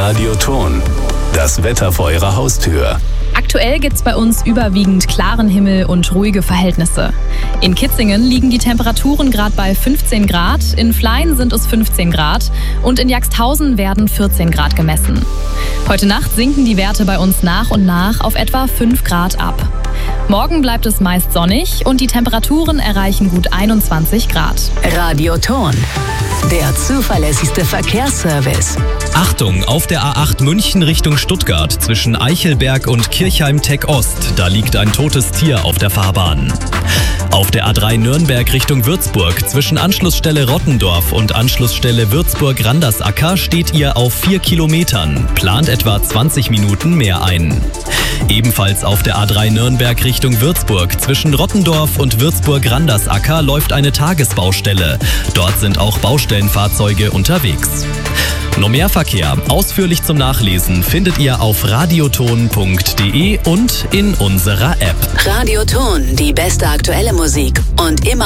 Radioton. Das Wetter vor Ihrer Haustür. Aktuell gibt's bei uns überwiegend klaren Himmel und ruhige Verhältnisse. In Kitzingen liegen die Temperaturen gerade bei 15 Grad, in Flein sind es 15 Grad und in Jagsthausen werden 14 Grad gemessen. Heute Nacht sinken die Werte bei uns nach und nach auf etwa 5 Grad ab. Morgen bleibt es meist sonnig und die Temperaturen erreichen gut 21 Grad. Radioton, der zuverlässigste Verkehrsservice. Achtung, auf der A8 München Richtung Stuttgart zwischen Eichelberg und Kirchheim-Tech Ost, da liegt ein totes Tier auf der Fahrbahn. Auf der A3 Nürnberg Richtung Würzburg zwischen Anschlussstelle Rottendorf und Anschlussstelle Würzburg-Randersacker steht ihr auf 4 Kilometern, plant etwa 20 Minuten mehr ein. Ebenfalls auf der A3 Nürnberg Richtung Würzburg zwischen Rottendorf und Würzburg-Randersacker läuft eine Tagesbaustelle. Dort sind auch Baustellenfahrzeuge unterwegs. Noch mehr Verkehr, ausführlich zum Nachlesen, findet ihr auf radioton.de und in unserer App. Radioton, die beste aktuelle Musik und immer